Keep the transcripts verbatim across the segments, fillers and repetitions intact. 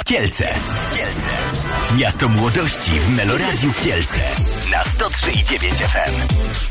Kielce. Kielce. Miasto młodości w Meloradiu Kielce. Na sto trzy i dziewięć F M.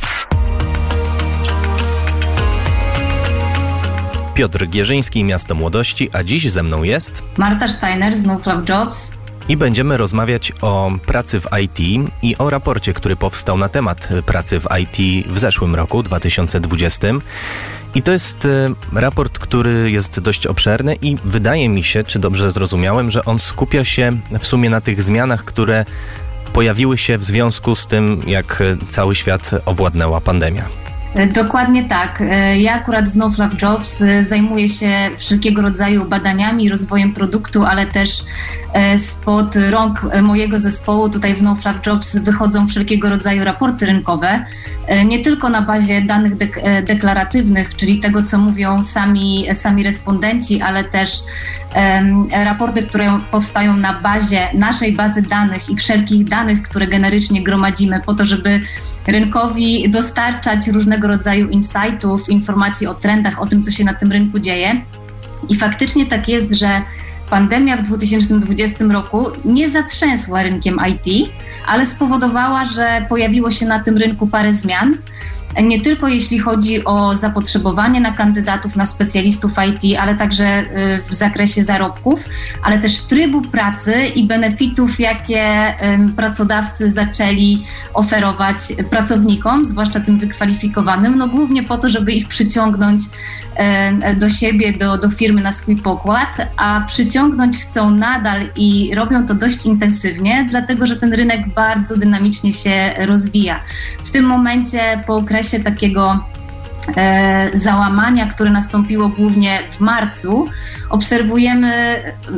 Piotr Gierzyński, Miasto Młodości, a dziś ze mną jest Marta Steiner z No Fluff Jobs. I będziemy rozmawiać o pracy w I T i o raporcie, który powstał na temat pracy w I T w zeszłym roku, dwa tysiące dwudziestym. I to jest raport, który jest dość obszerny i wydaje mi się, czy dobrze zrozumiałem, że on skupia się w sumie na tych zmianach, które pojawiły się w związku z tym, jak cały świat owładnęła pandemia. Dokładnie tak. Ja akurat w No Fluff Jobs zajmuję się wszelkiego rodzaju badaniami i rozwojem produktu, ale też spod rąk mojego zespołu tutaj w No Fluff Jobs wychodzą wszelkiego rodzaju raporty rynkowe, nie tylko na bazie danych dek- deklaratywnych, czyli tego, co mówią sami, sami respondenci, ale też um, raporty, które powstają na bazie naszej bazy danych i wszelkich danych, które generycznie gromadzimy po to, żeby rynkowi dostarczać różnego rodzaju insightów, informacji o trendach, o tym, co się na tym rynku dzieje. I faktycznie tak jest, że pandemia w dwa tysiące dwudziestym roku nie zatrzęsła rynkiem I T, ale spowodowała, że pojawiło się na tym rynku parę zmian. Nie tylko jeśli chodzi o zapotrzebowanie na kandydatów, na specjalistów I T, ale także w zakresie zarobków, ale też trybu pracy i benefitów, jakie pracodawcy zaczęli oferować pracownikom, zwłaszcza tym wykwalifikowanym, no głównie po to, żeby ich przyciągnąć do siebie, do, do firmy na swój pokład, a przyciągnąć chcą nadal i robią to dość intensywnie, dlatego że ten rynek bardzo dynamicznie się rozwija. W tym momencie po okresie takiego e, załamania, które nastąpiło głównie w marcu, obserwujemy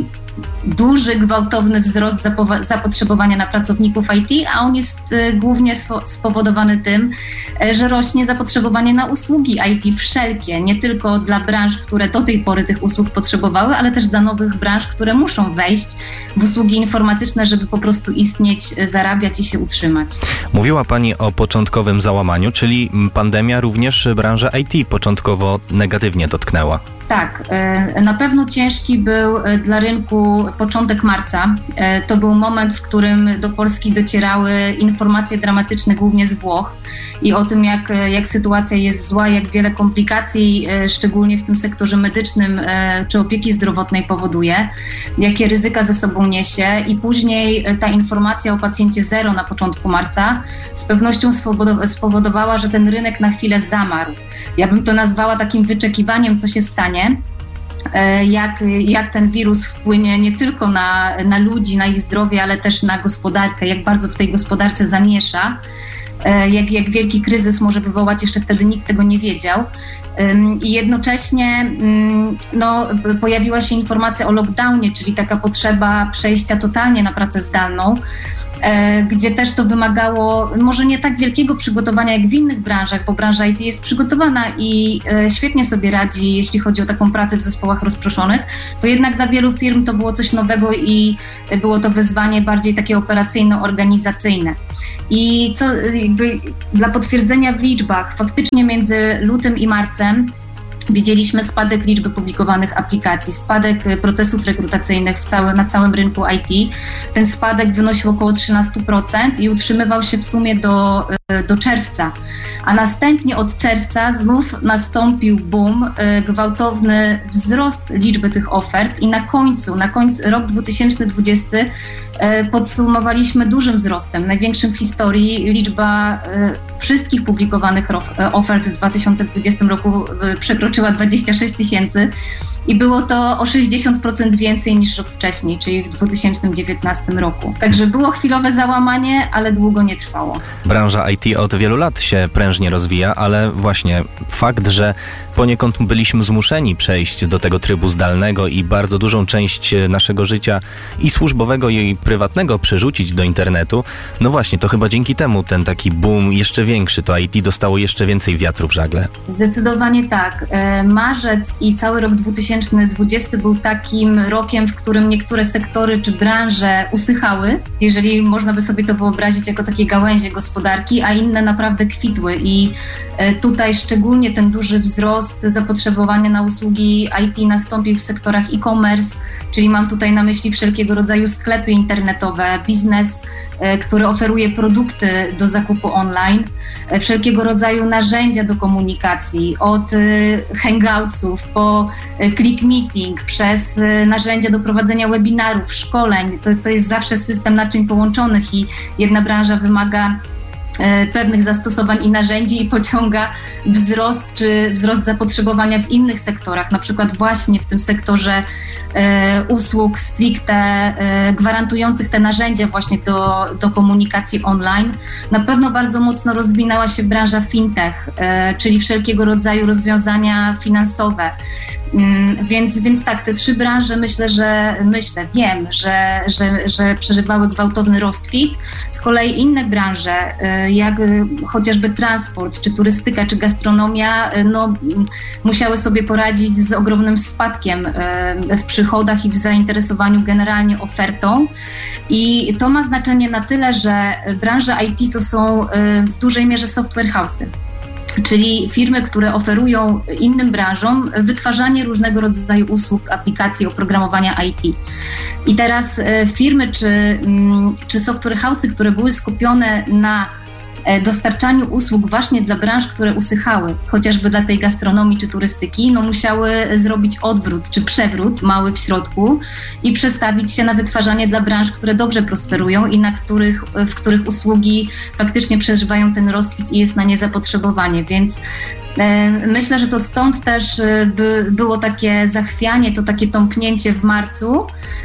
duży, gwałtowny wzrost zapo- zapotrzebowania na pracowników I T, a on jest e, głównie swo- spowodowany tym, e, że rośnie zapotrzebowanie na usługi I T wszelkie, nie tylko dla branż, które do tej pory tych usług potrzebowały, ale też dla nowych branż, które muszą wejść w usługi informatyczne, żeby po prostu istnieć, zarabiać i się utrzymać. Mówiła Pani o początkowym załamaniu, czyli pandemia również branżę I T początkowo negatywnie dotknęła. Tak, na pewno ciężki był dla rynku początek marca. To był moment, w którym do Polski docierały informacje dramatyczne głównie z Włoch i o tym, jak, jak sytuacja jest zła, jak wiele komplikacji, szczególnie w tym sektorze medycznym czy opieki zdrowotnej powoduje, jakie ryzyka ze sobą niesie i później ta informacja o pacjencie zero na początku marca z pewnością spowodowała, że ten rynek na chwilę zamarł. Ja bym to nazwała takim wyczekiwaniem, co się stanie. Jak, jak ten wirus wpłynie nie tylko na, na ludzi, na ich zdrowie, ale też na gospodarkę, jak bardzo w tej gospodarce zamiesza, jak, jak wielki kryzys może wywołać, jeszcze wtedy nikt tego nie wiedział. I jednocześnie no, pojawiła się informacja o lockdownie, czyli taka potrzeba przejścia totalnie na pracę zdalną, gdzie też to wymagało może nie tak wielkiego przygotowania jak w innych branżach, bo branża I T jest przygotowana i świetnie sobie radzi, jeśli chodzi o taką pracę w zespołach rozproszonych, to jednak dla wielu firm to było coś nowego i było to wyzwanie bardziej takie operacyjno-organizacyjne. I co jakby dla potwierdzenia w liczbach, faktycznie między lutym i marcem widzieliśmy spadek liczby publikowanych aplikacji, spadek procesów rekrutacyjnych w całym, na całym rynku I T. Ten spadek wynosił około trzynaście procent i utrzymywał się w sumie do, do czerwca. A następnie od czerwca znów nastąpił boom, gwałtowny wzrost liczby tych ofert i na końcu, na końcu rok dwa tysiące dwudziesty podsumowaliśmy dużym wzrostem, największym w historii. Liczba wszystkich publikowanych ofert w dwa tysiące dwudziestym roku przekroczyła dwadzieścia sześć tysięcy i było to o sześćdziesiąt procent więcej niż rok wcześniej, czyli w dwa tysiące dziewiętnastym roku. Także było chwilowe załamanie, ale długo nie trwało. Branża I T od wielu lat się prężnie rozwija, ale właśnie fakt, że poniekąd byliśmy zmuszeni przejść do tego trybu zdalnego i bardzo dużą część naszego życia i służbowego, i prywatnego przerzucić do internetu, no właśnie, to chyba dzięki temu ten taki boom jeszcze większy, to I T dostało jeszcze więcej wiatru w żagle. Zdecydowanie tak. Marzec i cały rok dwa tysiące dwudziesty był takim rokiem, w którym niektóre sektory czy branże usychały, jeżeli można by sobie to wyobrazić jako takie gałęzie gospodarki, a inne naprawdę kwitły i tutaj szczególnie ten duży wzrost zapotrzebowania na usługi I T nastąpił w sektorach e-commerce, czyli mam tutaj na myśli wszelkiego rodzaju sklepy internetowe, biznes, który oferuje produkty do zakupu online, wszelkiego rodzaju narzędzia do komunikacji, od hangoutsów po click meeting, przez narzędzia do prowadzenia webinarów, szkoleń. To, to jest zawsze system naczyń połączonych i jedna branża wymaga pewnych zastosowań i narzędzi i pociąga wzrost czy wzrost zapotrzebowania w innych sektorach, na przykład właśnie w tym sektorze e, usług stricte e, gwarantujących te narzędzia właśnie do, do komunikacji online. Na pewno bardzo mocno rozwinęła się branża fintech, e, czyli wszelkiego rodzaju rozwiązania finansowe. Mm, więc, więc tak, te trzy branże myślę, że myślę, wiem, że, że, że przeżywały gwałtowny rozkwit. Z kolei inne branże, jak chociażby transport, czy turystyka, czy gastronomia, no, musiały sobie poradzić z ogromnym spadkiem w przychodach i w zainteresowaniu generalnie ofertą. I to ma znaczenie na tyle, że branża I T to są w dużej mierze software house'y. Czyli firmy, które oferują innym branżom wytwarzanie różnego rodzaju usług, aplikacji, oprogramowania I T. I teraz firmy czy, czy software house'y, które były skupione na dostarczaniu usług właśnie dla branż, które usychały, chociażby dla tej gastronomii czy turystyki, no musiały zrobić odwrót czy przewrót mały w środku i przestawić się na wytwarzanie dla branż, które dobrze prosperują i na których, w których usługi faktycznie przeżywają ten rozkwit i jest na nie zapotrzebowanie. Więc e, myślę, że to stąd też by, było takie zachwianie, to takie tąpnięcie w marcu,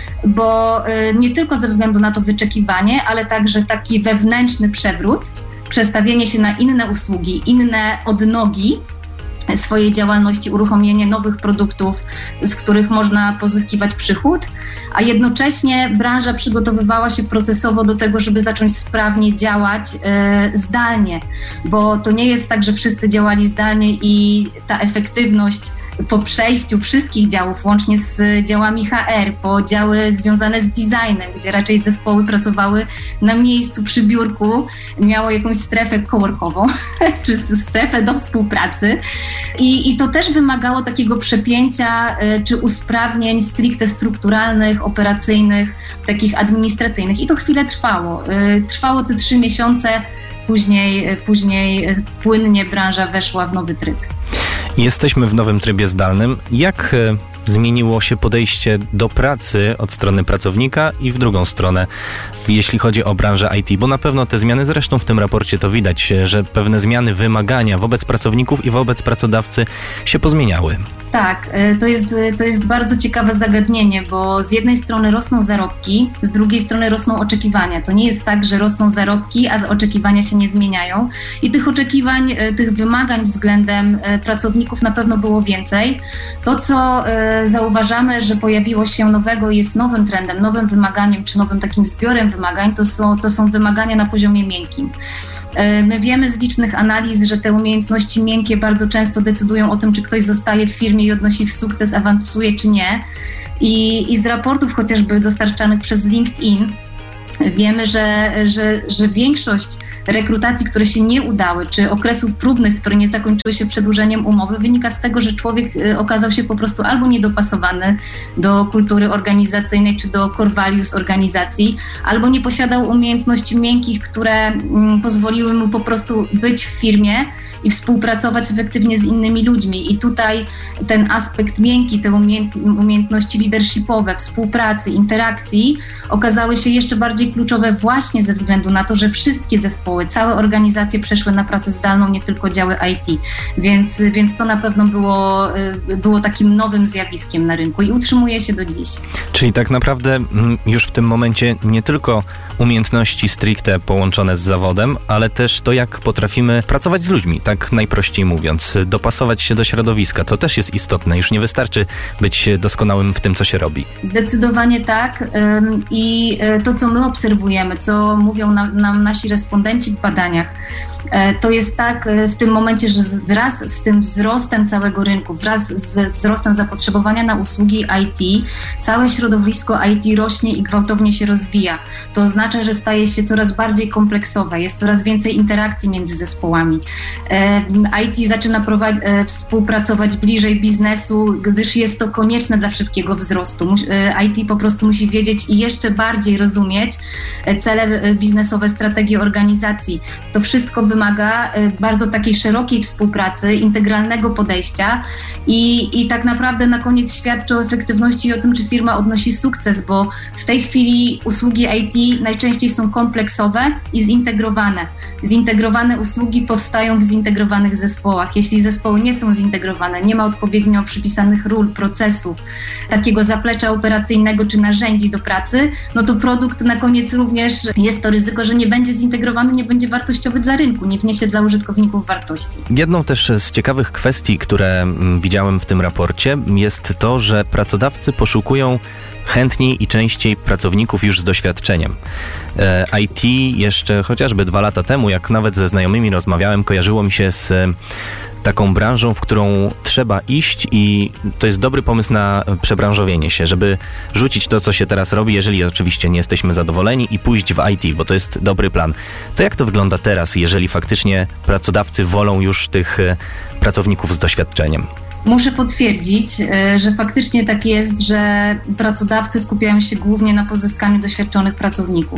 bo e, nie tylko ze względu na to wyczekiwanie, ale także taki wewnętrzny przewrót, przestawienie się na inne usługi, inne odnogi swojej działalności, uruchomienie nowych produktów, z których można pozyskiwać przychód, a jednocześnie branża przygotowywała się procesowo do tego, żeby zacząć sprawnie działać e, zdalnie, bo to nie jest tak, że wszyscy działali zdalnie i ta efektywność po przejściu wszystkich działów, łącznie z działami H R, po działy związane z designem, gdzie raczej zespoły pracowały na miejscu przy biurku, miało jakąś strefę coworkową, czy strefę do współpracy. I, I to też wymagało takiego przepięcia czy usprawnień stricte strukturalnych, operacyjnych, takich administracyjnych. I to chwilę trwało. Trwało te trzy miesiące, później, później płynnie branża weszła w nowy tryb. Jesteśmy w nowym trybie zdalnym. Jak zmieniło się podejście do pracy od strony pracownika i w drugą stronę, jeśli chodzi o branżę I T? Bo na pewno te zmiany, zresztą w tym raporcie to widać, że pewne zmiany, wymagania wobec pracowników i wobec pracodawcy się pozmieniały. Tak, to jest, to jest bardzo ciekawe zagadnienie, bo z jednej strony rosną zarobki, z drugiej strony rosną oczekiwania. To nie jest tak, że rosną zarobki, a oczekiwania się nie zmieniają. I tych oczekiwań, tych wymagań względem pracowników na pewno było więcej. To, co zauważamy, że pojawiło się nowego i jest nowym trendem, nowym wymaganiem, czy nowym takim zbiorem wymagań, to są, to są wymagania na poziomie miękkim. My wiemy z licznych analiz, że te umiejętności miękkie bardzo często decydują o tym, czy ktoś zostaje w firmie i odnosi sukces, awansuje czy nie. I, i z raportów chociażby dostarczanych przez LinkedIn wiemy, że, że, że większość rekrutacji, które się nie udały, czy okresów próbnych, które nie zakończyły się przedłużeniem umowy, wynika z tego, że człowiek okazał się po prostu albo niedopasowany do kultury organizacyjnej, czy do core values organizacji, albo nie posiadał umiejętności miękkich, które mm, pozwoliły mu po prostu być w firmie i współpracować efektywnie z innymi ludźmi. I tutaj ten aspekt miękki, te umiejętności leadershipowe, współpracy, interakcji okazały się jeszcze bardziej kluczowe właśnie ze względu na to, że wszystkie zespoły, całe organizacje przeszły na pracę zdalną, nie tylko działy I T. Więc, więc to na pewno było, było takim nowym zjawiskiem na rynku i utrzymuje się do dziś. Czyli tak naprawdę już w tym momencie nie tylko umiejętności stricte połączone z zawodem, ale też to, jak potrafimy pracować z ludźmi, tak najprościej mówiąc, dopasować się do środowiska. To też jest istotne. Już nie wystarczy być doskonałym w tym, co się robi. Zdecydowanie tak. I to, co my obserwujemy, co mówią nam, nam nasi respondenci w badaniach, To jest tak w tym momencie, że wraz z tym wzrostem całego rynku, wraz z wzrostem zapotrzebowania na usługi I T, całe środowisko I T rośnie i gwałtownie się rozwija. To oznacza, że staje się coraz bardziej kompleksowe, jest coraz więcej interakcji między zespołami. I T zaczyna prowadzi, współpracować bliżej biznesu, gdyż jest to konieczne dla szybkiego wzrostu. I T po prostu musi wiedzieć i jeszcze bardziej rozumieć cele biznesowe, strategie organizacji. To wszystko wymaga bardzo takiej szerokiej współpracy, integralnego podejścia i, i tak naprawdę na koniec świadczy o efektywności i o tym, czy firma odnosi sukces, bo w tej chwili usługi I T najczęściej są kompleksowe i zintegrowane. Zintegrowane usługi powstają w zintegrowanych zespołach. Jeśli zespoły nie są zintegrowane, nie ma odpowiednio przypisanych ról, procesów, takiego zaplecza operacyjnego czy narzędzi do pracy, no to produkt na koniec również jest to ryzyko, że nie będzie zintegrowany, nie będzie wartościowy dla rynku, nie wniesie dla użytkowników wartości. Jedną też z ciekawych kwestii, które widziałem w tym raporcie, jest to, że pracodawcy poszukują chętniej i częściej pracowników już z doświadczeniem. I T jeszcze chociażby dwa lata temu, jak nawet ze znajomymi rozmawiałem, kojarzyło mi się z taką branżą, w którą trzeba iść i to jest dobry pomysł na przebranżowienie się, żeby rzucić to, co się teraz robi, jeżeli oczywiście nie jesteśmy zadowoleni i pójść w I T, bo to jest dobry plan. To jak to wygląda teraz, jeżeli faktycznie pracodawcy wolą już tych pracowników z doświadczeniem? Muszę potwierdzić, że faktycznie tak jest, że pracodawcy skupiają się głównie na pozyskaniu doświadczonych pracowników.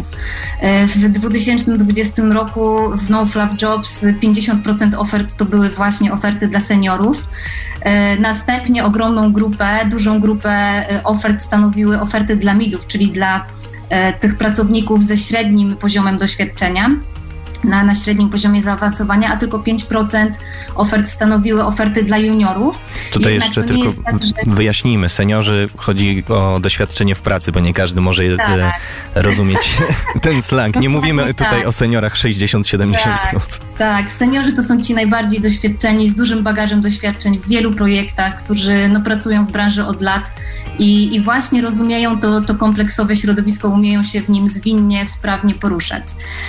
W dwa tysiące dwudziestym roku w No Fluff Jobs pięćdziesiąt procent ofert to były właśnie oferty dla seniorów. Następnie ogromną grupę, dużą grupę ofert stanowiły oferty dla midów, czyli dla tych pracowników ze średnim poziomem doświadczenia. Na, na średnim poziomie zaawansowania, a tylko pięć procent ofert stanowiły oferty dla juniorów. Tutaj jeszcze tylko tak, że... wyjaśnijmy, seniorzy, chodzi o doświadczenie w pracy, bo nie każdy może tak. e, rozumieć ten slang. Nie mówimy tutaj tak. o seniorach sześćdziesiąt siedemdziesiąt tak, plus. Tak, seniorzy to są ci najbardziej doświadczeni, z dużym bagażem doświadczeń w wielu projektach, którzy no, pracują w branży od lat i, i właśnie rozumieją to, to kompleksowe środowisko, umieją się w nim zwinnie, sprawnie poruszać.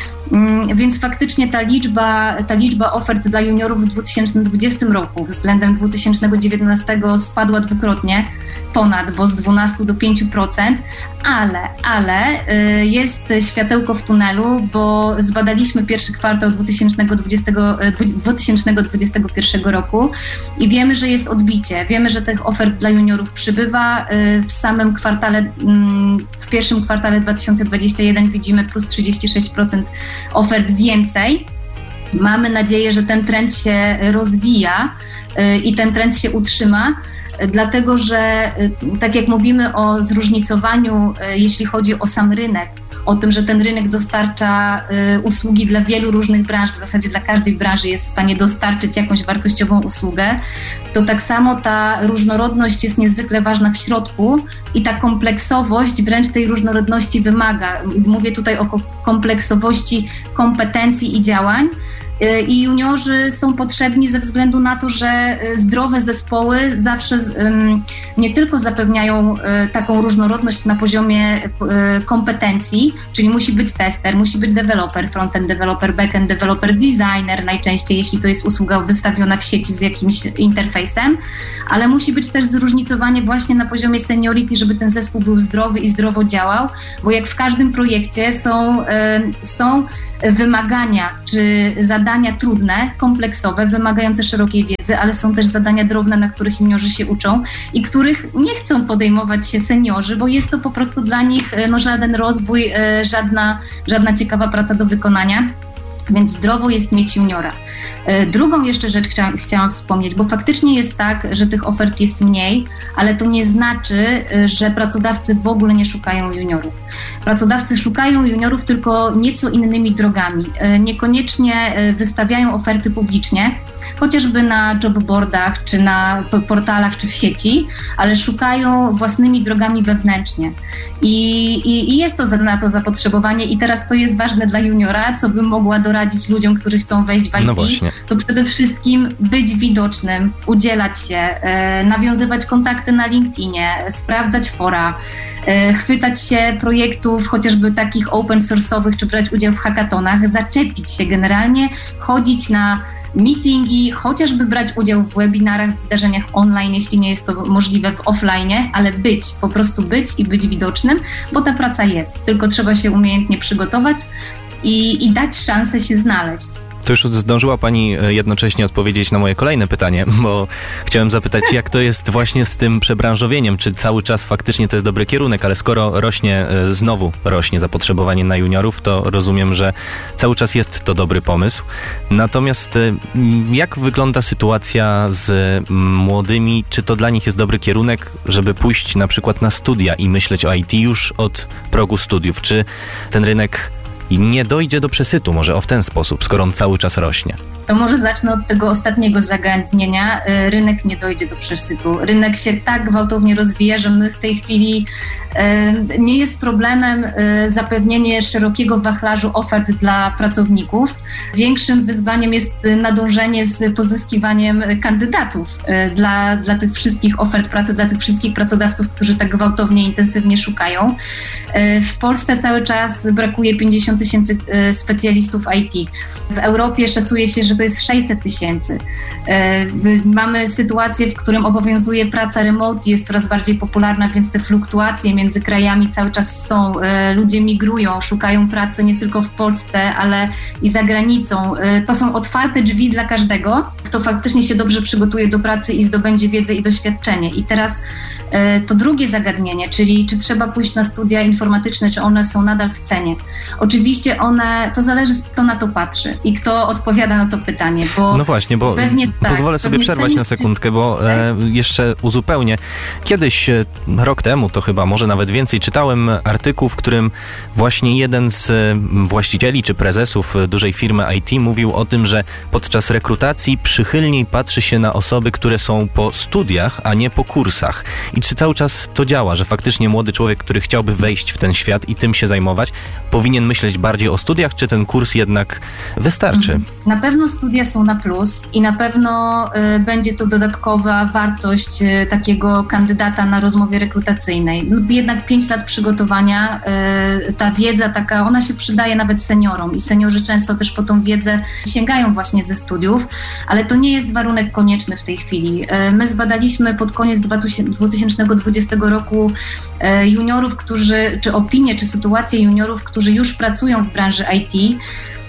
Więc faktycznie ta liczba, ta liczba ofert dla juniorów w dwa tysiące dwudziestym roku względem dwa tysiące dziewiętnastego spadła dwukrotnie, ponad, bo z dwunastu do pięciu procent, ale, ale jest światełko w tunelu, bo zbadaliśmy pierwszy kwartał dwa tysiące dwudziestego, dwa tysiące dwudziestego pierwszego roku i wiemy, że jest odbicie. Wiemy, że tych ofert dla juniorów przybywa. W samym kwartale, w pierwszym kwartale dwa tysiące dwudziestego pierwszego widzimy plus trzydzieści sześć procent ofert więcej. Mamy nadzieję, że ten trend się rozwija i ten trend się utrzyma, dlatego że tak jak mówimy o zróżnicowaniu, jeśli chodzi o sam rynek, o tym, że ten rynek dostarcza y, usługi dla wielu różnych branż, w zasadzie dla każdej branży jest w stanie dostarczyć jakąś wartościową usługę, to tak samo ta różnorodność jest niezwykle ważna w środku i ta kompleksowość wręcz tej różnorodności wymaga. Mówię tutaj o kompleksowości kompetencji i działań. I juniorzy są potrzebni ze względu na to, że zdrowe zespoły zawsze nie tylko zapewniają taką różnorodność na poziomie kompetencji, czyli musi być tester, musi być deweloper, frontend developer, backend developer, designer najczęściej, jeśli to jest usługa wystawiona w sieci z jakimś interfejsem, ale musi być też zróżnicowanie właśnie na poziomie seniority, żeby ten zespół był zdrowy i zdrowo działał, bo jak w każdym projekcie są, są wymagania czy zadania trudne, kompleksowe, wymagające szerokiej wiedzy, ale są też zadania drobne, na których juniorzy się uczą i których nie chcą podejmować się seniorzy, bo jest to po prostu dla nich no, żaden rozwój, żadna, żadna ciekawa praca do wykonania. Więc zdrowo jest mieć juniora. Drugą jeszcze rzecz chciałam, chciałam wspomnieć, bo faktycznie jest tak, że tych ofert jest mniej, ale to nie znaczy, że pracodawcy w ogóle nie szukają juniorów. Pracodawcy szukają juniorów tylko nieco innymi drogami. Niekoniecznie wystawiają oferty publicznie, chociażby na jobboardach, czy na portalach, czy w sieci, ale szukają własnymi drogami wewnętrznie. I, i, i jest to na to zapotrzebowanie i teraz to jest ważne dla juniora, co bym mogła doradzić ludziom, którzy chcą wejść w I T, no właśnie. To przede wszystkim być widocznym, udzielać się, e, nawiązywać kontakty na LinkedInie, sprawdzać fora, e, chwytać się projektów chociażby takich open source'owych, czy brać udział w hackathonach, zaczepić się generalnie, chodzić na meetingi, chociażby brać udział w webinarach, w wydarzeniach online, jeśli nie jest to możliwe w offline, ale być, po prostu być i być widocznym, bo ta praca jest, tylko trzeba się umiejętnie przygotować i, i dać szansę się znaleźć. To już zdążyła Pani jednocześnie odpowiedzieć na moje kolejne pytanie, bo chciałem zapytać, jak to jest właśnie z tym przebranżowieniem, czy cały czas faktycznie to jest dobry kierunek, ale skoro rośnie, znowu rośnie zapotrzebowanie na juniorów, to rozumiem, że cały czas jest to dobry pomysł. Natomiast jak wygląda sytuacja z młodymi? Czy to dla nich jest dobry kierunek, żeby pójść na przykład na studia i myśleć o I T już od progu studiów? Czy ten rynek i nie dojdzie do przesytu może o w ten sposób, skoro on cały czas rośnie? To może zacznę od tego ostatniego zagadnienia. Rynek nie dojdzie do przesytu. Rynek się tak gwałtownie rozwija, że my w tej chwili nie jest problemem zapewnienie szerokiego wachlarzu ofert dla pracowników. Większym wyzwaniem jest nadążenie z pozyskiwaniem kandydatów dla, dla tych wszystkich ofert pracy, dla tych wszystkich pracodawców, którzy tak gwałtownie, intensywnie szukają. W Polsce cały czas brakuje pięćdziesiąt tysięcy specjalistów I T. W Europie szacuje się, że to jest sześćset tysięcy. Mamy sytuację, w którym obowiązuje praca remote, jest coraz bardziej popularna, więc te fluktuacje między krajami cały czas są. Ludzie migrują, szukają pracy nie tylko w Polsce, ale i za granicą. To są otwarte drzwi dla każdego, kto faktycznie się dobrze przygotuje do pracy i zdobędzie wiedzę i doświadczenie. I teraz to drugie zagadnienie, czyli czy trzeba pójść na studia informatyczne, czy one są nadal w cenie. Oczywiście one, to zależy, kto na to patrzy i kto odpowiada na to pytanie, bo no właśnie, bo pewnie pozwolę tak, sobie przerwać na sekundkę, bo e, jeszcze uzupełnię. Kiedyś, e, rok temu, to chyba może nawet więcej, czytałem artykuł, w którym właśnie jeden z właścicieli czy prezesów dużej firmy I T mówił o tym, że podczas rekrutacji przychylniej patrzy się na osoby, które są po studiach, a nie po kursach. I czy cały czas to działa, że faktycznie młody człowiek, który chciałby wejść w ten świat i tym się zajmować, powinien myśleć bardziej o studiach, czy ten kurs jednak wystarczy? Na pewno studia są na plus i na pewno y, będzie to dodatkowa wartość y, takiego kandydata na rozmowie rekrutacyjnej. Jednak pięć lat przygotowania, y, ta wiedza taka, ona się przydaje nawet seniorom i seniorzy często też po tą wiedzę sięgają właśnie ze studiów, ale to nie jest warunek konieczny w tej chwili. Y, my zbadaliśmy pod koniec dwa tysiące dwudziestego roku y, juniorów, którzy, czy opinie, czy sytuację juniorów, którzy już pracują w branży I T.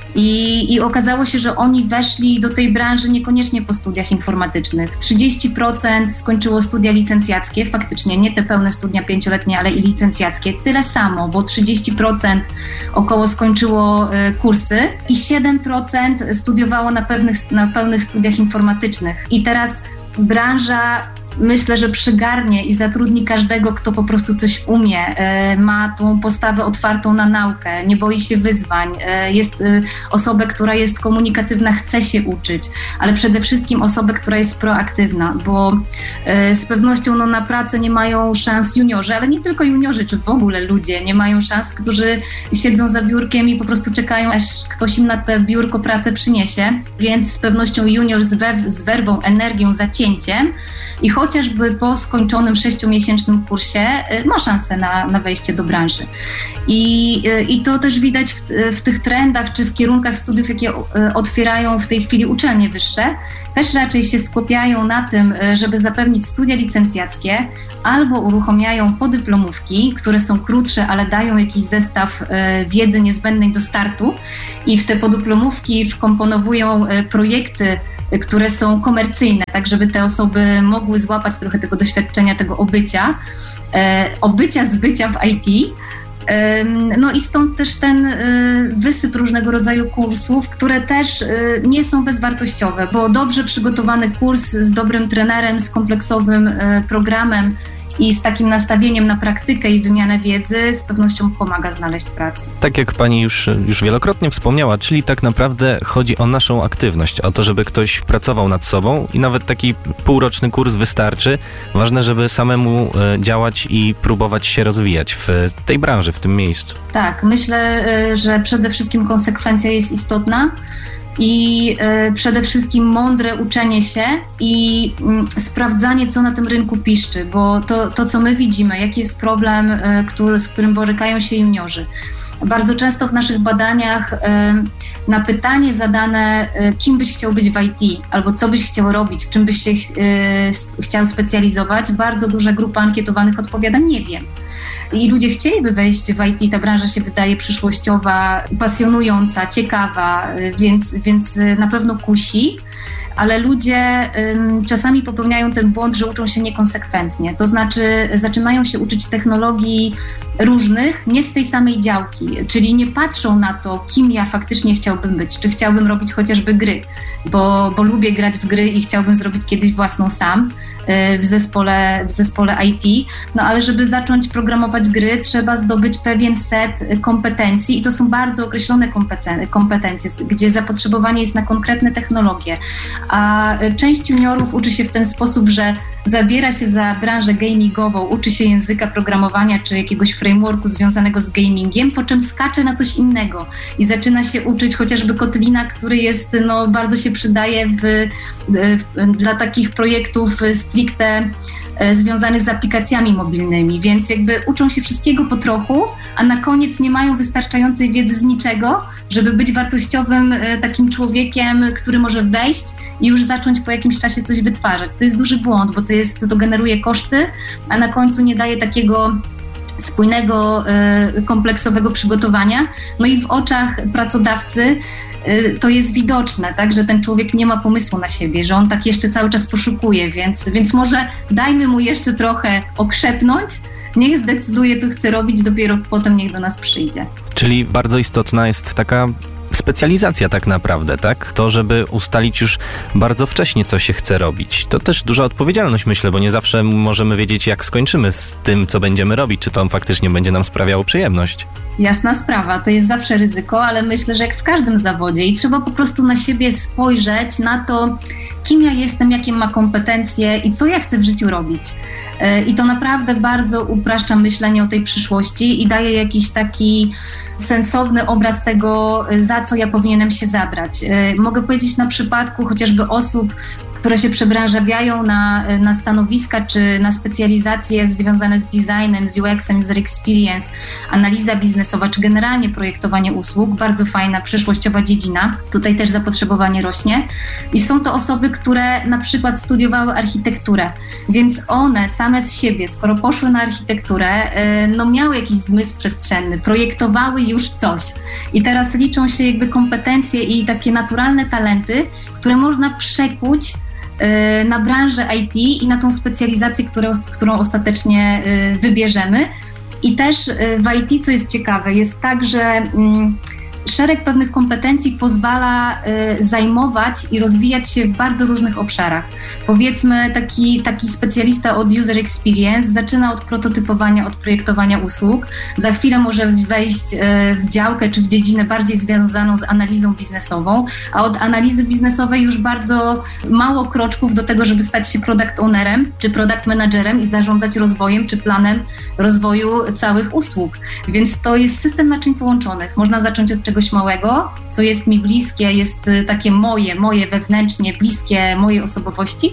I, I okazało się, że oni weszli do tej branży niekoniecznie po studiach informatycznych. trzydzieści procent skończyło studia licencjackie, faktycznie nie te pełne studia pięcioletnie, ale i licencjackie. Tyle samo, bo trzydzieści procent około skończyło y, kursy i siedem procent studiowało na, pewnych, na pełnych studiach informatycznych. I teraz branża, myślę, że przygarnie i zatrudni każdego, kto po prostu coś umie, ma tą postawę otwartą na naukę, nie boi się wyzwań, jest osobę, która jest komunikatywna, chce się uczyć, ale przede wszystkim osobę, która jest proaktywna, bo z pewnością no, na pracę nie mają szans juniorzy, ale nie tylko juniorzy, czy w ogóle ludzie nie mają szans, którzy siedzą za biurkiem i po prostu czekają, aż ktoś im na te biurko pracę przyniesie, więc z pewnością junior z, we, z werwą, energią, zacięciem i chociażby po skończonym sześciomiesięcznym kursie ma szansę na, na wejście do branży. I, i to też widać w, w tych trendach czy w kierunkach studiów, jakie otwierają w tej chwili uczelnie wyższe. Też raczej się skupiają na tym, żeby zapewnić studia licencjackie albo uruchamiają podyplomówki, które są krótsze, ale dają jakiś zestaw wiedzy niezbędnej do startu i w te podyplomówki wkomponowują projekty, które są komercyjne, tak żeby te osoby mogły złapać trochę tego doświadczenia, tego obycia, e, obycia z bycia w I T. E, no i stąd też ten e, wysyp różnego rodzaju kursów, które też e, nie są bezwartościowe, bo dobrze przygotowany kurs z dobrym trenerem, z kompleksowym e, programem i z takim nastawieniem na praktykę i wymianę wiedzy z pewnością pomaga znaleźć pracę. Tak jak pani już, już wielokrotnie wspomniała, czyli tak naprawdę chodzi o naszą aktywność, o to, żeby ktoś pracował nad sobą i nawet taki półroczny kurs wystarczy. Ważne, żeby samemu działać i próbować się rozwijać w tej branży, w tym miejscu. Tak, myślę, że przede wszystkim konsekwencja jest istotna. I y, przede wszystkim mądre uczenie się i y, sprawdzanie, co na tym rynku piszczy, bo to, to co my widzimy, jaki jest problem, y, który, z którym borykają się juniorzy. Bardzo często w naszych badaniach y, na pytanie zadane, y, kim byś chciał być w I T, albo co byś chciał robić, w czym byś się y, chciał specjalizować, bardzo duża grupa ankietowanych odpowiada, nie wiem. I ludzie chcieliby wejść w I T, ta branża się wydaje przyszłościowa, pasjonująca, ciekawa, więc, więc na pewno kusi, ale ludzie um, czasami popełniają ten błąd, że uczą się niekonsekwentnie. To znaczy zaczynają się uczyć technologii różnych, nie z tej samej działki, czyli nie patrzą na to, kim ja faktycznie chciałbym być, czy chciałbym robić chociażby gry, bo, bo lubię grać w gry i chciałbym zrobić kiedyś własną sam w zespole, w zespole I T, no ale żeby zacząć programować gry, trzeba zdobyć pewien set kompetencji i to są bardzo określone kompetencje, gdzie zapotrzebowanie jest na konkretne technologie, a część juniorów uczy się w ten sposób, że zabiera się za branżę gamingową, uczy się języka programowania czy jakiegoś frameworku związanego z gamingiem, po czym skacze na coś innego i zaczyna się uczyć chociażby Kotlina, który jest, no, bardzo się przydaje w, w, dla takich projektów stricte związanych z aplikacjami mobilnymi, więc jakby uczą się wszystkiego po trochu, a na koniec nie mają wystarczającej wiedzy z niczego, żeby być wartościowym takim człowiekiem, który może wejść i już zacząć po jakimś czasie coś wytwarzać. To jest duży błąd, bo to, jest, to generuje koszty, a na końcu nie daje takiego spójnego, kompleksowego przygotowania. No i w oczach pracodawcy to jest widoczne, tak, że ten człowiek nie ma pomysłu na siebie, że on tak jeszcze cały czas poszukuje, więc, więc może dajmy mu jeszcze trochę okrzepnąć, niech zdecyduje, co chce robić, dopiero potem niech do nas przyjdzie. Czyli bardzo istotna jest taka specjalizacja tak naprawdę, tak? To, żeby ustalić już bardzo wcześnie, co się chce robić. To też duża odpowiedzialność, myślę, bo nie zawsze możemy wiedzieć, jak skończymy z tym, co będziemy robić, czy to faktycznie będzie nam sprawiało przyjemność. Jasna sprawa, to jest zawsze ryzyko, ale myślę, że jak w każdym zawodzie i trzeba po prostu na siebie spojrzeć, na to, kim ja jestem, jakie ma kompetencje i co ja chcę w życiu robić. I to naprawdę bardzo upraszcza myślenie o tej przyszłości i daje jakiś taki sensowny obraz tego, za co ja powinienem się zabrać. Mogę powiedzieć na przypadku chociażby osób, które się przebranżawiają na, na stanowiska czy na specjalizacje związane z designem, z U X-em, user experience, analiza biznesowa czy generalnie projektowanie usług. Bardzo fajna, przyszłościowa dziedzina. Tutaj też zapotrzebowanie rośnie. I są to osoby, które na przykład studiowały architekturę, więc one same z siebie, skoro poszły na architekturę, no miały jakiś zmysł przestrzenny, projektowały już coś. I teraz liczą się jakby kompetencje i takie naturalne talenty, które można przekuć na branżę I T i na tą specjalizację, którą, którą ostatecznie wybierzemy. I też w I T, co jest ciekawe, jest tak, że szereg pewnych kompetencji pozwala y, zajmować i rozwijać się w bardzo różnych obszarach. Powiedzmy, taki, taki specjalista od user experience zaczyna od prototypowania, od projektowania usług. Za chwilę może wejść y, w działkę czy w dziedzinę bardziej związaną z analizą biznesową, a od analizy biznesowej już bardzo mało kroczków do tego, żeby stać się product ownerem czy product managerem i zarządzać rozwojem czy planem rozwoju całych usług. Więc to jest system naczyń połączonych. Można zacząć od czegoś małego, co jest mi bliskie, jest takie moje, moje wewnętrznie, bliskie mojej osobowości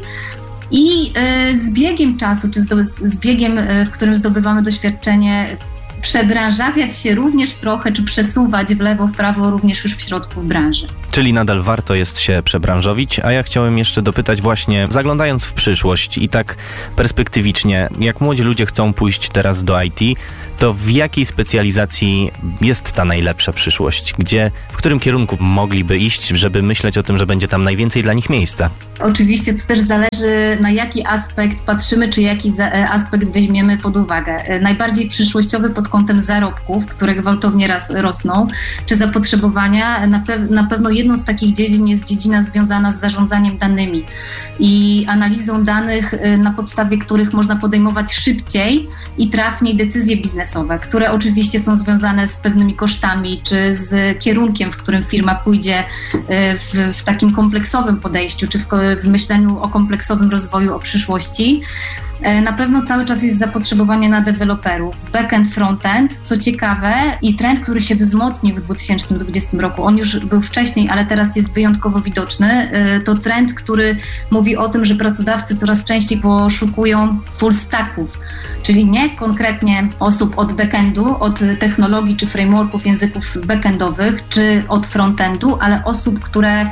i z biegiem czasu, czy z biegiem, w którym zdobywamy doświadczenie, przebranżawiać się również trochę, czy przesuwać w lewo, w prawo również już w środku branży. Czyli nadal warto jest się przebranżowić, a ja chciałem jeszcze dopytać właśnie, zaglądając w przyszłość i tak perspektywicznie, jak młodzi ludzie chcą pójść teraz do I T, to w jakiej specjalizacji jest ta najlepsza przyszłość? Gdzie, w którym kierunku mogliby iść, żeby myśleć o tym, że będzie tam najwięcej dla nich miejsca? Oczywiście to też zależy, na jaki aspekt patrzymy, czy jaki za, aspekt weźmiemy pod uwagę. Najbardziej przyszłościowy pod kątem zarobków, które gwałtownie raz, rosną, czy zapotrzebowania. Na, pe- na pewno jedną z takich dziedzin jest dziedzina związana z zarządzaniem danymi i analizą danych, na podstawie których można podejmować szybciej i trafniej decyzje biznesowe, które oczywiście są związane z pewnymi kosztami, czy z kierunkiem, w którym firma pójdzie w, w takim kompleksowym podejściu, czy w, w myśleniu o kompleksowym rozwoju, o przyszłości. Na pewno cały czas jest zapotrzebowanie na deweloperów, back-end, front-end. Co ciekawe i trend, który się wzmocnił w dwa tysiące dwudziestym roku, on już był wcześniej, ale teraz jest wyjątkowo widoczny, to trend, który mówi o tym, że pracodawcy coraz częściej poszukują full stacków, czyli nie konkretnie osób od backendu, od technologii czy frameworków języków backendowych, czy od frontendu, ale osób, które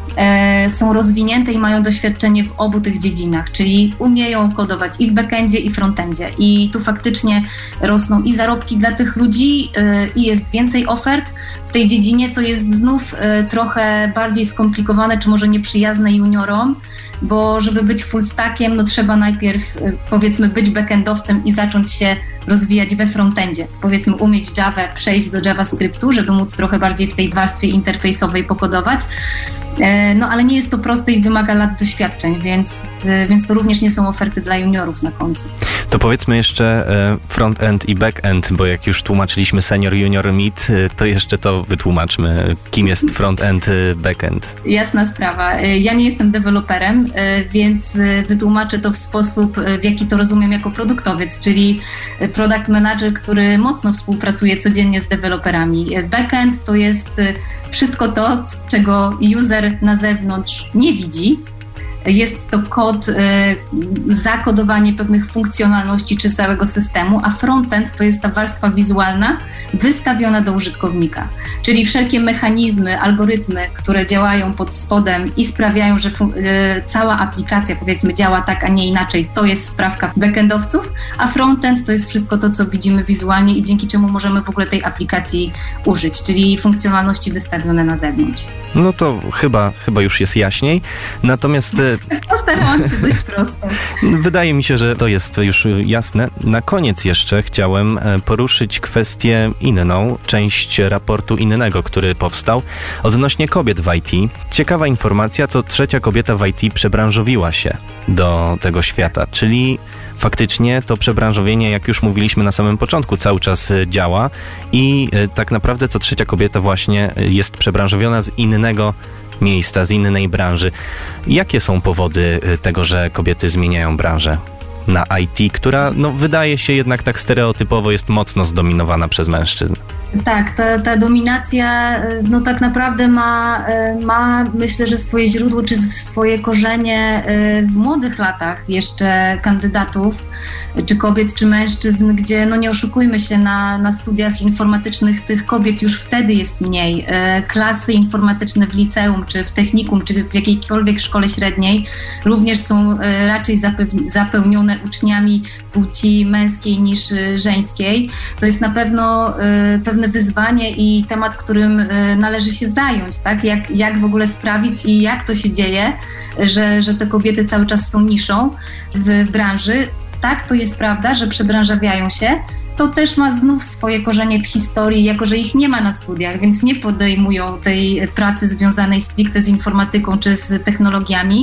są rozwinięte i mają doświadczenie w obu tych dziedzinach, czyli umieją kodować i w backendzie, i frontendzie. I tu faktycznie rosną i zarobki dla tych ludzi, i jest więcej ofert w tej dziedzinie, co jest znów trochę bardziej skomplikowane, czy może nieprzyjazne juniorom, bo żeby być full stackiem, no trzeba najpierw powiedzmy być backendowcem i zacząć się rozwijać we frontendzie. Powiedzmy umieć Java, przejść do JavaScriptu, żeby móc trochę bardziej w tej warstwie interfejsowej pokodować. No ale nie jest to proste i wymaga lat doświadczeń, więc, więc to również nie są oferty dla juniorów na końcu. To powiedzmy jeszcze front-end i back-end, bo jak już tłumaczyliśmy senior, junior, mid, to jeszcze to wytłumaczmy. Kim jest front-end, back-end? Jasna sprawa. Ja nie jestem deweloperem, więc wytłumaczę to w sposób, w jaki to rozumiem jako produktowiec, czyli product manager, który mocno współpracuje codziennie z deweloperami. Back-end to jest wszystko to, czego user na zewnątrz nie widzi. Jest to kod, y, zakodowanie pewnych funkcjonalności czy całego systemu, a frontend to jest ta warstwa wizualna wystawiona do użytkownika. Czyli wszelkie mechanizmy, algorytmy, które działają pod spodem i sprawiają, że fun- y, cała aplikacja powiedzmy działa tak, a nie inaczej, to jest sprawka backendowców, a frontend to jest wszystko to, co widzimy wizualnie i dzięki czemu możemy w ogóle tej aplikacji użyć, czyli funkcjonalności wystawione na zewnątrz. No to chyba, chyba już jest jaśniej. Natomiast Postarałam się dość prosto. Wydaje mi się, że to jest już jasne. Na koniec jeszcze chciałem poruszyć kwestię inną, część raportu innego, który powstał odnośnie kobiet w I T. Ciekawa informacja, co trzecia kobieta w I T przebranżowiła się do tego świata, czyli faktycznie to przebranżowienie, jak już mówiliśmy na samym początku, cały czas działa i tak naprawdę co trzecia kobieta właśnie jest przebranżowiona z innego miejsca, z innej branży. Jakie są powody tego, że kobiety zmieniają branżę na I T, która no, wydaje się jednak tak stereotypowo jest mocno zdominowana przez mężczyzn? Tak, ta, ta dominacja no tak naprawdę ma, ma myślę, że swoje źródło czy swoje korzenie w młodych latach jeszcze kandydatów, czy kobiet, czy mężczyzn, gdzie no nie oszukujmy się, na, na studiach informatycznych tych kobiet już wtedy jest mniej. Klasy informatyczne w liceum, czy w technikum, czy w jakiejkolwiek szkole średniej również są raczej zapełnione uczniami płci męskiej niż żeńskiej. To jest na pewno pewne wyzwanie i temat, którym należy się zająć, tak? Jak, jak w ogóle sprawić i jak to się dzieje, że, że te kobiety cały czas są niszą w branży. Tak, to jest prawda, że przebranżawiają się. To też ma znów swoje korzenie w historii, jako że ich nie ma na studiach, więc nie podejmują tej pracy związanej stricte z informatyką czy z technologiami.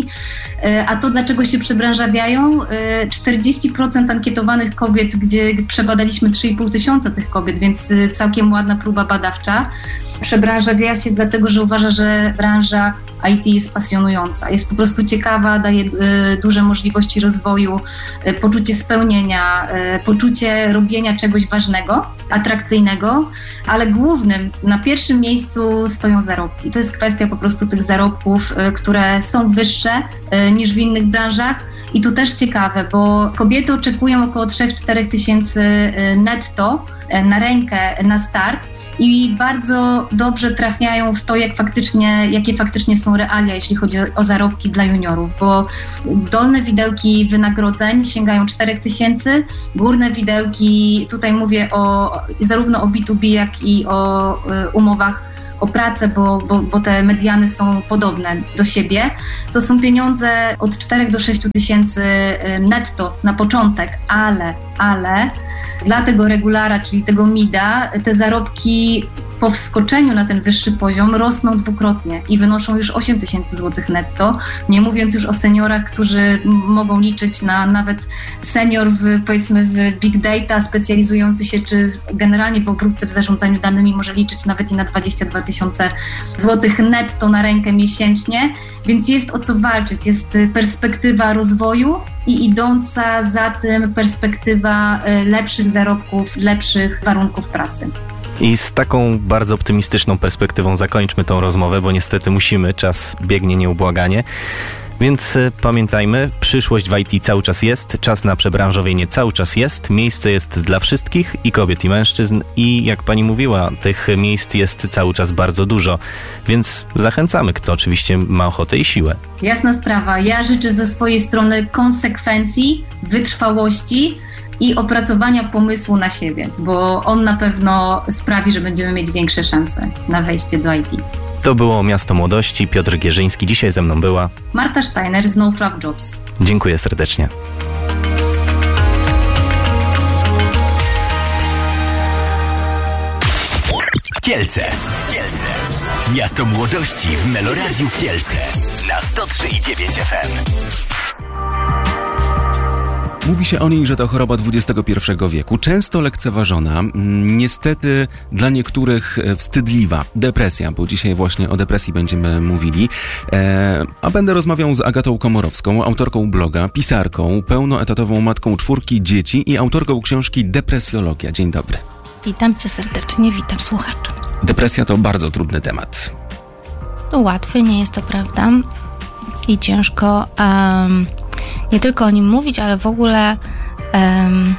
A to dlaczego się przebranżawiają? czterdzieści procent ankietowanych kobiet, gdzie przebadaliśmy trzy i pół tysiąca tych kobiet, więc całkiem ładna próba badawcza. Przebranżawia się dlatego, że uważa, że branża I T jest pasjonująca, jest po prostu ciekawa, daje y, duże możliwości rozwoju, y, poczucie spełnienia, y, poczucie robienia czegoś ważnego, atrakcyjnego, ale głównym, na pierwszym miejscu stoją zarobki. To jest kwestia po prostu tych zarobków, y, które są wyższe y, niż w innych branżach. I tu też ciekawe, bo kobiety oczekują około trzy do czterech tysięcy netto na rękę na start, i bardzo dobrze trafiają w to, jak faktycznie, jakie faktycznie są realia, jeśli chodzi o, o zarobki dla juniorów, bo dolne widełki wynagrodzeń sięgają cztery tysiące, górne widełki, tutaj mówię o, zarówno o B dwa B, jak i o y, umowach o pracę, bo, bo, bo te mediany są podobne do siebie, to są pieniądze od czterech do sześciu tysięcy netto na początek, ale, ale dla tego regulara, czyli tego mida, te zarobki po wskoczeniu na ten wyższy poziom rosną dwukrotnie i wynoszą już osiem tysięcy złotych netto, nie mówiąc już o seniorach, którzy mogą liczyć na nawet senior w, powiedzmy w big data specjalizujący się, czy generalnie w obróbce, w zarządzaniu danymi może liczyć nawet i na dwadzieścia dwa tysiące złotych netto na rękę miesięcznie, więc jest o co walczyć, jest perspektywa rozwoju i idąca za tym perspektywa lepszych zarobków, lepszych warunków pracy. I z taką bardzo optymistyczną perspektywą zakończmy tą rozmowę, bo niestety musimy, czas biegnie nieubłaganie. Więc y, pamiętajmy, przyszłość w I T cały czas jest, czas na przebranżowienie cały czas jest, miejsce jest dla wszystkich, i kobiet, i mężczyzn, i jak pani mówiła, tych miejsc jest cały czas bardzo dużo, więc zachęcamy, kto oczywiście ma ochotę i siłę. Jasna sprawa, ja życzę ze swojej strony konsekwencji, wytrwałości i opracowania pomysłu na siebie, bo on na pewno sprawi, że będziemy mieć większe szanse na wejście do I T. To było Miasto Młodości, Piotr Gierzyński. Dzisiaj ze mną była Marta Steiner z No Fluff Jobs. Dziękuję serdecznie. Kielce. Kielce. Miasto Młodości w Meloradiu Kielce na sto trzy i dziewięć F M. Mówi się o niej, że to choroba dwudziestego pierwszego wieku, często lekceważona, niestety dla niektórych wstydliwa. Depresja, bo dzisiaj właśnie o depresji będziemy mówili. E, a będę rozmawiał z Agatą Komorowską, autorką bloga, pisarką, pełnoetatową matką czwórki dzieci i autorką książki Depresjologia. Dzień dobry. Witam cię serdecznie, witam słuchaczy. Depresja to bardzo trudny temat. No, łatwy nie jest to, prawda? I ciężko um, nie tylko o nim mówić, ale w ogóle um,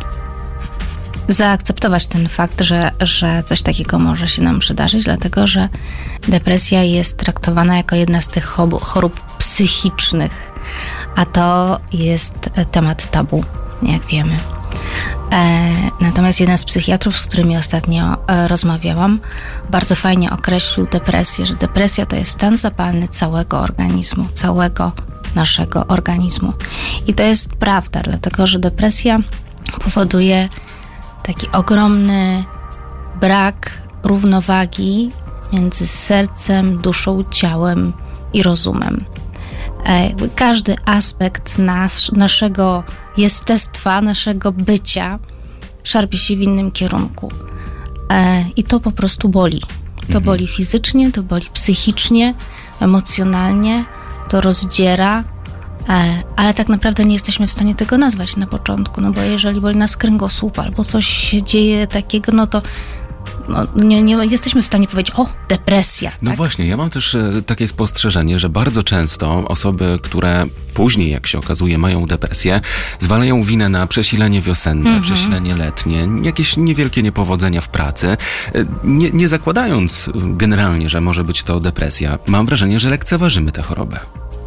zaakceptować ten fakt, że, że coś takiego może się nam przydarzyć, dlatego że depresja jest traktowana jako jedna z tych chorób psychicznych, a to jest temat tabu, jak wiemy. E, natomiast jeden z psychiatrów, z którymi ostatnio e, rozmawiałam, bardzo fajnie określił depresję, że depresja to jest stan zapalny całego organizmu, całego naszego organizmu. I to jest prawda, dlatego że depresja powoduje taki ogromny brak równowagi między sercem, duszą, ciałem i rozumem. E, każdy aspekt nas, naszego jestestwa, naszego bycia szarpie się w innym kierunku. E, I to po prostu boli. To mhm. boli fizycznie, to boli psychicznie, emocjonalnie, to rozdziera, e, ale tak naprawdę nie jesteśmy w stanie tego nazwać na początku, no bo jeżeli boli nas kręgosłup albo coś się dzieje takiego, no to no, nie, nie jesteśmy w stanie powiedzieć, o, depresja. No tak? Właśnie, ja mam też e, takie spostrzeżenie, że bardzo często osoby, które później, jak się okazuje, mają depresję, zwalają winę na przesilenie wiosenne, mm-hmm. przesilenie letnie, jakieś niewielkie niepowodzenia w pracy, e, nie, nie zakładając generalnie, że może być to depresja. Mam wrażenie, że lekceważymy tę chorobę.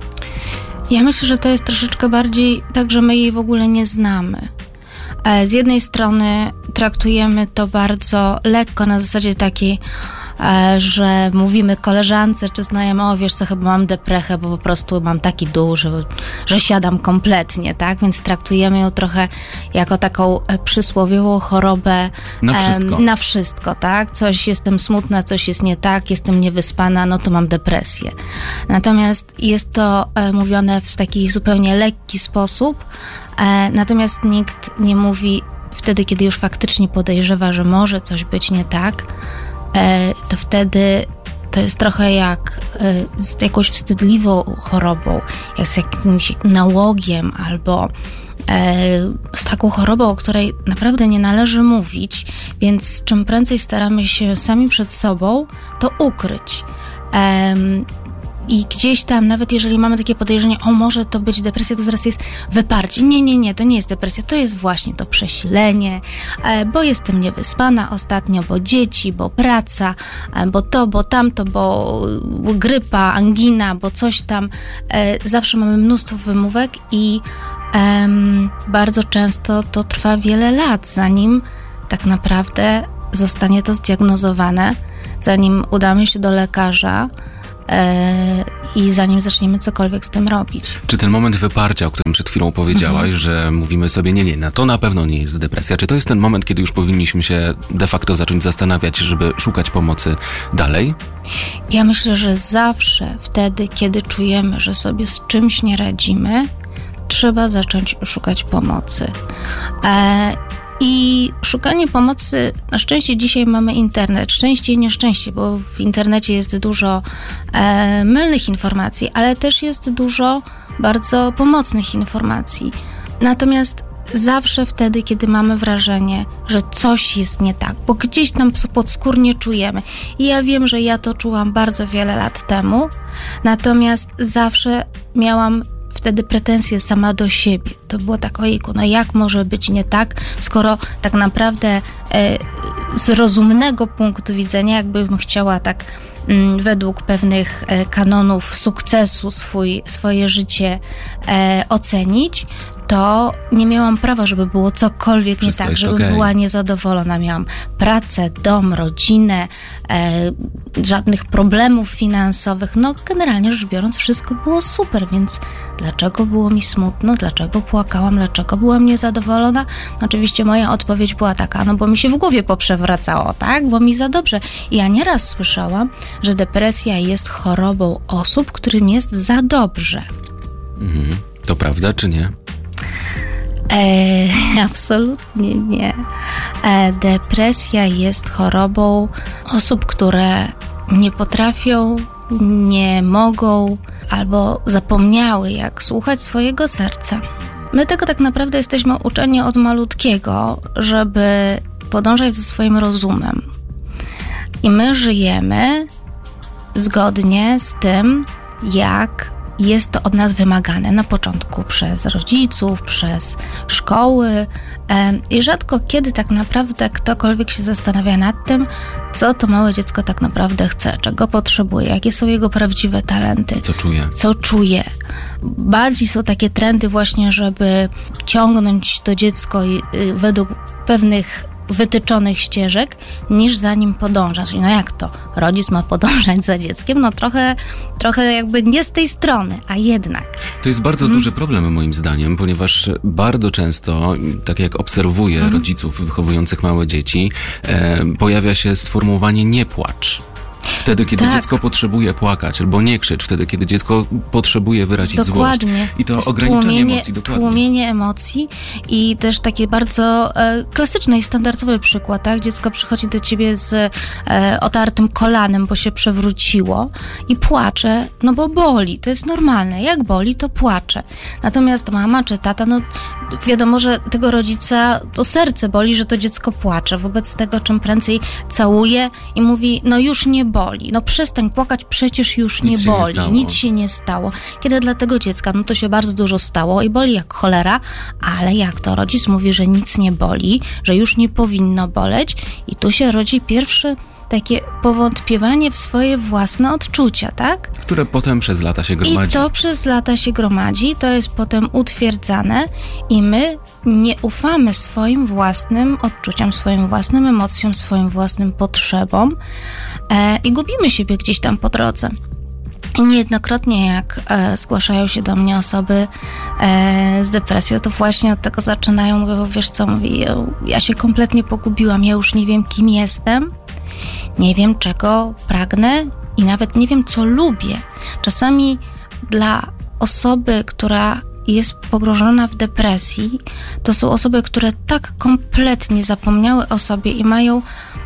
Ja myślę, że to jest troszeczkę bardziej tak, że my jej w ogóle nie znamy. Z jednej strony traktujemy to bardzo lekko, na zasadzie takiej, że mówimy koleżance czy znajomym, o wiesz co, chyba mam deprechę, bo po prostu mam taki dół, że, że siadam kompletnie, tak? Więc traktujemy ją trochę jako taką przysłowiową chorobę na wszystko, na wszystko, tak? Coś jestem smutna, coś jest nie tak, jestem niewyspana, no to mam depresję. Natomiast jest to mówione w taki zupełnie lekki sposób, natomiast nikt nie mówi wtedy, kiedy już faktycznie podejrzewa, że może coś być nie tak, to wtedy to jest trochę jak z jakąś wstydliwą chorobą, jak z jakimś nałogiem albo z taką chorobą, o której naprawdę nie należy mówić, więc czym prędzej staramy się sami przed sobą to ukryć. i gdzieś tam, nawet jeżeli mamy takie podejrzenie, o może to być depresja, to zaraz jest wyparcie. Nie, nie, nie, to nie jest depresja, to jest właśnie to przesilenie, bo jestem niewyspana ostatnio, bo dzieci, bo praca, bo to, bo tamto, bo grypa, angina, bo coś tam. Zawsze mamy mnóstwo wymówek i um, bardzo często to trwa wiele lat, zanim tak naprawdę zostanie to zdiagnozowane, zanim udamy się do lekarza i zanim zaczniemy cokolwiek z tym robić. Czy ten moment wyparcia, o którym przed chwilą powiedziałaś, mhm. że mówimy sobie, nie, nie, no to na pewno nie jest depresja, czy to jest ten moment, kiedy już powinniśmy się de facto zacząć zastanawiać, żeby szukać pomocy dalej? Ja myślę, że zawsze wtedy, kiedy czujemy, że sobie z czymś nie radzimy, trzeba zacząć szukać pomocy. E- I szukanie pomocy, na szczęście dzisiaj mamy internet, szczęście i nieszczęście, bo w internecie jest dużo e, mylnych informacji, ale też jest dużo bardzo pomocnych informacji. Natomiast zawsze wtedy, kiedy mamy wrażenie, że coś jest nie tak, bo gdzieś tam podskórnie czujemy. I ja wiem, że ja to czułam bardzo wiele lat temu, natomiast zawsze miałam wtedy pretensje sama do siebie. To było tak, ojejku, no jak może być nie tak, skoro tak naprawdę e, z rozumnego punktu widzenia, jakbym chciała tak m, według pewnych e, kanonów sukcesu swój, swoje życie e, ocenić, to nie miałam prawa, żeby było cokolwiek Wszystko nie tak, żebym okay. była niezadowolona. Miałam pracę, dom, rodzinę, e, żadnych problemów finansowych. No generalnie rzecz biorąc wszystko było super, więc dlaczego było mi smutno, dlaczego płakałam, dlaczego byłam niezadowolona? No, oczywiście moja odpowiedź była taka, no bo mi się w głowie poprzewracało, tak? Bo mi za dobrze. I ja nieraz słyszałam, że depresja jest chorobą osób, którym jest za dobrze. Mhm. To prawda, czy nie? E, absolutnie nie. E, depresja jest chorobą osób, które nie potrafią, nie mogą albo zapomniały, jak słuchać swojego serca. My tego tak naprawdę jesteśmy uczeni od malutkiego, żeby podążać ze swoim rozumem. I my żyjemy zgodnie z tym, jak jest to od nas wymagane na początku przez rodziców, przez szkoły i rzadko kiedy tak naprawdę ktokolwiek się zastanawia nad tym, co to małe dziecko tak naprawdę chce, czego potrzebuje, jakie są jego prawdziwe talenty. Co czuje. Co czuje. Bardziej są takie trendy właśnie, żeby ciągnąć to dziecko według pewnych wytyczonych ścieżek, niż za nim podążać. No jak to? Rodzic ma podążać za dzieckiem? No trochę, trochę jakby nie z tej strony, a jednak. To jest bardzo hmm. duży problem moim zdaniem, ponieważ bardzo często, tak jak obserwuję hmm. rodziców wychowujących małe dzieci, e, pojawia się sformułowanie nie płacz. Wtedy, kiedy tak. dziecko potrzebuje płakać, albo nie krzycz, wtedy, kiedy dziecko potrzebuje wyrazić dokładnie. złość. I to, to ograniczenie tłumienie, emocji. Dokładnie. Tłumienie emocji i też taki bardzo e, klasyczny i standardowy przykład, tak? Dziecko przychodzi do ciebie z e, otartym kolanem, bo się przewróciło i płacze, no bo boli. To jest normalne. Jak boli, to płacze. Natomiast mama czy tata, no wiadomo, że tego rodzica to serce boli, że to dziecko płacze. Wobec tego czym prędzej całuje i mówi, no już nie boli. No przestań płakać, przecież już nic nie boli, nie nic się nie stało. Kiedy dla tego dziecka, no to się bardzo dużo stało i boli jak cholera, ale jak to rodzic mówi, że nic nie boli, że już nie powinno boleć i tu się rodzi pierwsze takie powątpiewanie w swoje własne odczucia, tak? Które potem przez lata się gromadzi. I to przez lata się gromadzi, to jest potem utwierdzane i my nie ufamy swoim własnym odczuciom, swoim własnym emocjom, swoim własnym potrzebom e, i gubimy siebie gdzieś tam po drodze. I niejednokrotnie jak e, zgłaszają się do mnie osoby e, z depresją, to właśnie od tego zaczynają, mówią, wiesz co, mówi, ja się kompletnie pogubiłam, ja już nie wiem, kim jestem, nie wiem, czego pragnę i nawet nie wiem, co lubię. Czasami dla osoby, która jest pogrążona w depresji, to są osoby, które tak kompletnie zapomniały o sobie i mają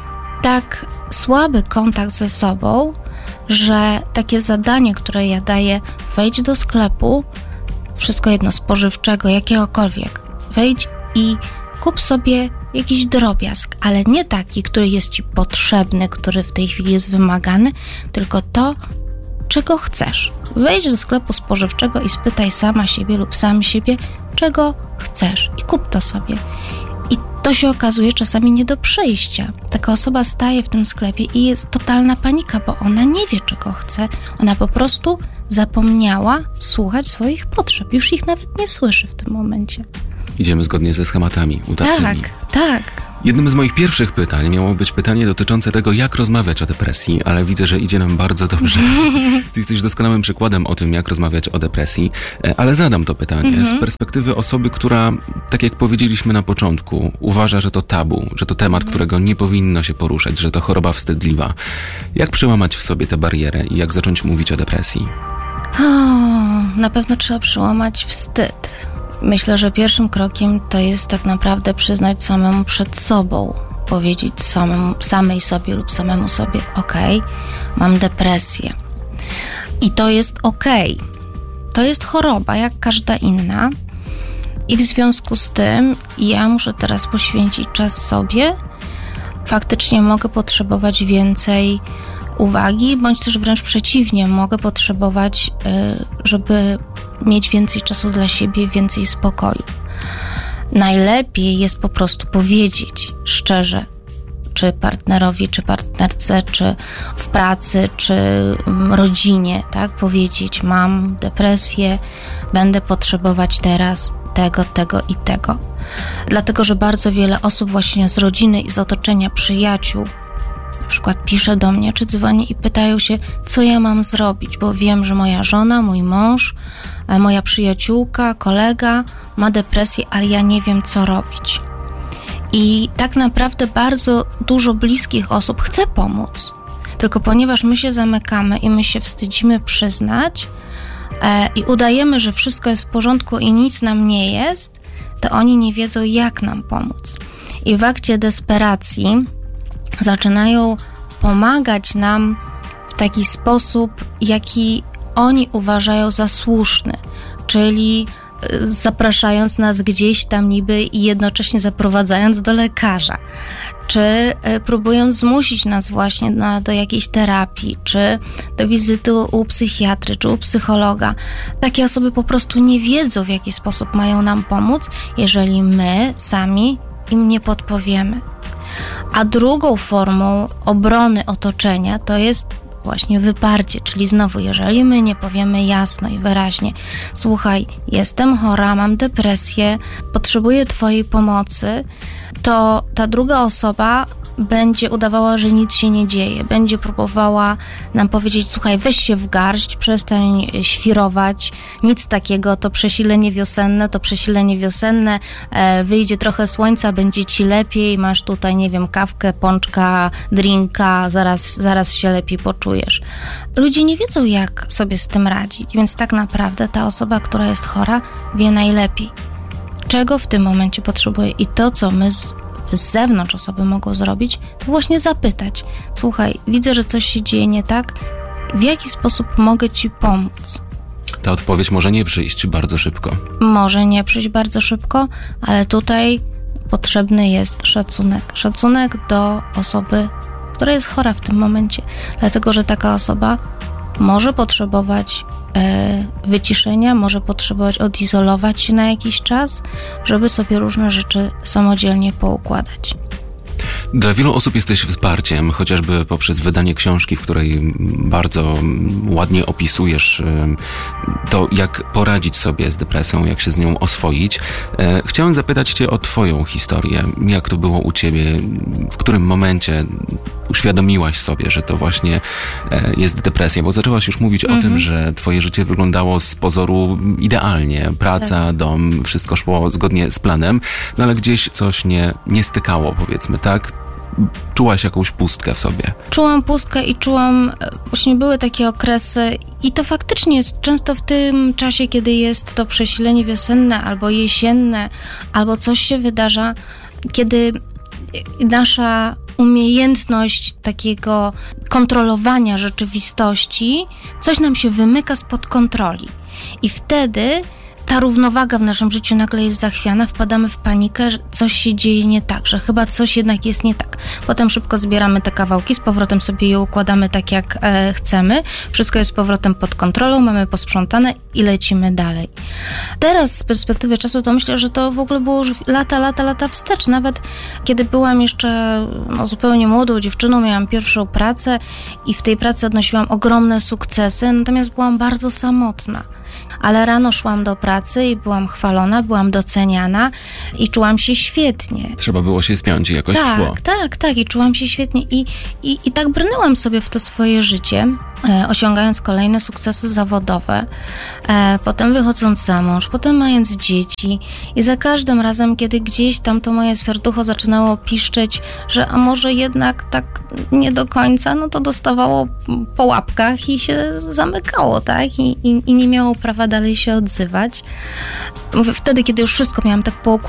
tak słaby kontakt ze sobą, że takie zadanie, które ja daję, wejdź do sklepu, wszystko jedno, spożywczego, jakiegokolwiek, wejdź i kup sobie jakiś drobiazg, ale nie taki, który jest ci potrzebny, który w tej chwili jest wymagany, tylko to, czego chcesz. Wejdź do sklepu spożywczego i spytaj sama siebie lub sam siebie, czego chcesz i kup to sobie. I to się okazuje czasami nie do przejścia. Taka osoba staje w tym sklepie i jest totalna panika, bo ona nie wie, czego chce. Ona po prostu zapomniała słuchać swoich potrzeb. Już ich nawet nie słyszy w tym momencie. Idziemy zgodnie ze schematami utartymi. Tak, tak. Jednym z moich pierwszych pytań miało być pytanie dotyczące tego, jak rozmawiać o depresji, ale widzę, że idzie nam bardzo dobrze. Ty jesteś doskonałym przykładem o tym, jak rozmawiać o depresji, ale zadam to pytanie mm-hmm. z perspektywy osoby, która, tak jak powiedzieliśmy na początku, uważa, że to tabu, że to temat, mm-hmm. którego nie powinno się poruszać, że to choroba wstydliwa. Jak przełamać w sobie tę barierę i jak zacząć mówić o depresji? O, na pewno trzeba przełamać wstyd. Myślę, że pierwszym krokiem to jest tak naprawdę przyznać samemu przed sobą, powiedzieć samemu, samej sobie lub samemu sobie, okej, mam depresję. I to jest okej. To jest choroba, jak każda inna. I w związku z tym ja muszę teraz poświęcić czas sobie. Faktycznie mogę potrzebować więcej uwagi, bądź też wręcz przeciwnie, mogę potrzebować, żeby mieć więcej czasu dla siebie, więcej spokoju. Najlepiej jest po prostu powiedzieć szczerze, czy partnerowi, czy partnerce, czy w pracy, czy rodzinie, tak? Powiedzieć, mam depresję, będę potrzebować teraz tego, tego i tego. Dlatego, że bardzo wiele osób właśnie z rodziny i z otoczenia, przyjaciół, na przykład pisze do mnie, czy dzwoni i pytają się, co ja mam zrobić, bo wiem, że moja żona, mój mąż, moja przyjaciółka, kolega ma depresję, ale ja nie wiem, co robić. I tak naprawdę bardzo dużo bliskich osób chce pomóc, tylko ponieważ my się zamykamy i my się wstydzimy przyznać e, i udajemy, że wszystko jest w porządku i nic nam nie jest, to oni nie wiedzą, jak nam pomóc. I w akcie desperacji zaczynają pomagać nam w taki sposób, jaki oni uważają za słuszny, czyli zapraszając nas gdzieś tam niby i jednocześnie zaprowadzając do lekarza, czy próbując zmusić nas właśnie na, do jakiejś terapii, czy do wizyty u psychiatry, czy u psychologa. Takie osoby po prostu nie wiedzą, w jaki sposób mają nam pomóc, jeżeli my sami im nie podpowiemy. A drugą formą obrony otoczenia to jest właśnie wyparcie, czyli znowu, jeżeli my nie powiemy jasno i wyraźnie, słuchaj, jestem chora, mam depresję, potrzebuję twojej pomocy, to ta druga osoba będzie udawała, że nic się nie dzieje, będzie próbowała nam powiedzieć, słuchaj, weź się w garść, przestań świrować, nic takiego, to przesilenie wiosenne, to przesilenie wiosenne, e, wyjdzie trochę słońca, będzie ci lepiej, masz tutaj, nie wiem, kawkę, pączka, drinka, zaraz, zaraz się lepiej poczujesz. Ludzie nie wiedzą, jak sobie z tym radzić, więc tak naprawdę ta osoba, która jest chora, wie najlepiej, czego w tym momencie potrzebuje i to, co my z z zewnątrz osoby mogą zrobić, to właśnie zapytać, słuchaj, widzę, że coś się dzieje nie tak, w jaki sposób mogę ci pomóc? Ta odpowiedź może nie przyjść bardzo szybko. Może nie przyjść bardzo szybko, ale tutaj potrzebny jest szacunek. Szacunek do osoby, która jest chora w tym momencie, dlatego, że taka osoba może potrzebować e, wyciszenia, może potrzebować odizolować się na jakiś czas, żeby sobie różne rzeczy samodzielnie poukładać. Dla wielu osób jesteś wsparciem, chociażby poprzez wydanie książki, w której bardzo ładnie opisujesz to, jak poradzić sobie z depresją, jak się z nią oswoić. Chciałem zapytać cię o twoją historię. Jak to było u ciebie? W którym momencie uświadomiłaś sobie, że to właśnie jest depresja? Bo zaczęłaś już mówić mhm. o tym, że twoje życie wyglądało z pozoru idealnie. Praca, tak. dom, wszystko szło zgodnie z planem, no ale gdzieś coś nie, nie stykało, powiedzmy, tak? Czułaś jakąś pustkę w sobie? Czułam pustkę i czułam, właśnie były takie okresy i to faktycznie jest często w tym czasie, kiedy jest to przesilenie wiosenne albo jesienne, albo coś się wydarza, kiedy nasza umiejętność takiego kontrolowania rzeczywistości, coś nam się wymyka spod kontroli. I wtedy ta równowaga w naszym życiu nagle jest zachwiana, wpadamy w panikę, że coś się dzieje nie tak, że chyba coś jednak jest nie tak. Potem szybko zbieramy te kawałki, z powrotem sobie je układamy tak, jak e, chcemy. Wszystko jest z powrotem pod kontrolą, mamy posprzątane i lecimy dalej. Teraz z perspektywy czasu to myślę, że to w ogóle było już lata, lata, lata wstecz. Nawet kiedy byłam jeszcze no, zupełnie młodą dziewczyną, miałam pierwszą pracę i w tej pracy odnosiłam ogromne sukcesy, natomiast byłam bardzo samotna. Ale rano szłam do pracy i byłam chwalona, byłam doceniana i czułam się świetnie. Trzeba było się spiąć i jakoś tak, szło. Tak, tak, tak i czułam się świetnie i, i, i tak brnęłam sobie w to swoje życie, e, osiągając kolejne sukcesy zawodowe, e, potem wychodząc za mąż, potem mając dzieci i za każdym razem, kiedy gdzieś tam to moje serducho zaczynało piszczeć, że a może jednak tak nie do końca, no to dostawało po łapkach i się zamykało, tak? I, i, i nie miało prawa dalej się odzywać. Mówię, wtedy, kiedy już wszystko miałam tak poukładane,